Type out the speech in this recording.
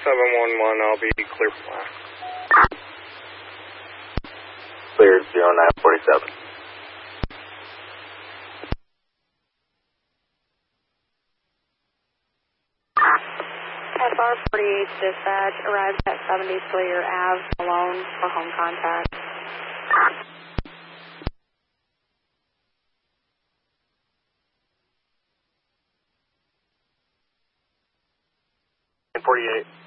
711, I'll be clear for last. Clear 0947. FR 48 dispatch arrived at 70 Slater Ave, Malone for home contact. 48.